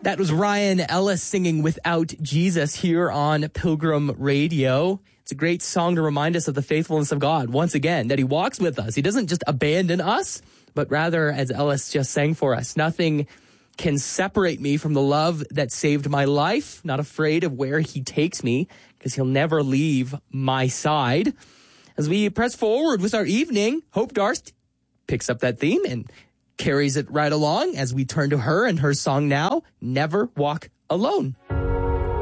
That was Ryan Ellis singing Without Jesus here on Pilgrim Radio. It's a great song to remind us of the faithfulness of God. Once again, that he walks with us. He doesn't just abandon us, but rather, as Ellis just sang for us, nothing can separate me from the love that saved my life. Not afraid of where he takes me, because he'll never leave my side. As we press forward with our evening, Hope Darst picks up that theme and carries it right along as we turn to her and her song now, Never Walk Alone.